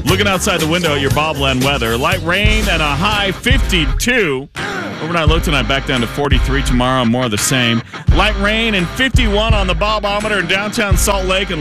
Looking outside the window at your Bobland weather. Light rain and a high 52. Overnight low tonight back down to 43 tomorrow. More of the same. Light rain and 51 on the Bobometer in downtown Salt Lake. And